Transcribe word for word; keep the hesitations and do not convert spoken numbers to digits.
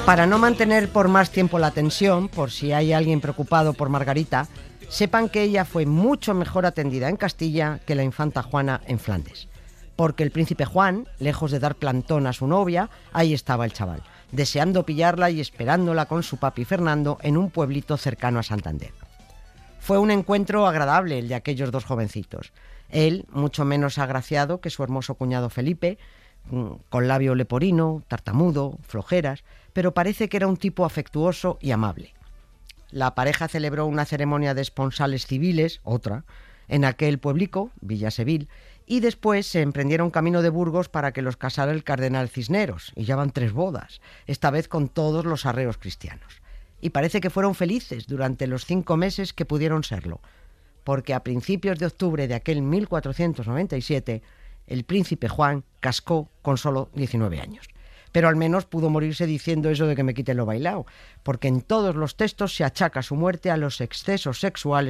Para no mantener por más tiempo la tensión, por si hay alguien preocupado por Margarita, sepan que ella fue mucho mejor atendida en Castilla que la infanta Juana en Flandes. Porque el príncipe Juan, lejos de dar plantón a su novia, ahí estaba el chaval, deseando pillarla y esperándola con su papi Fernando en un pueblito cercano a Santander. Fue un encuentro agradable el de aquellos dos jovencitos. Él, mucho menos agraciado que su hermoso cuñado Felipe, con labio leporino, tartamudo, flojeras, pero parece que era un tipo afectuoso y amable. La pareja celebró una ceremonia de esponsales civiles, otra, en aquel pueblico, Villasevil, y después se emprendieron camino de Burgos para que los casara el cardenal Cisneros, y ya van tres bodas, esta vez con todos los arreos cristianos. Y parece que fueron felices durante los cinco meses que pudieron serlo, porque a principios de octubre de aquel mil cuatrocientos noventa y siete, el príncipe Juan cascó con solo diecinueve años. Pero al menos pudo morirse diciendo eso de que me quiten lo bailao, porque en todos los textos se achaca su muerte a los excesos sexuales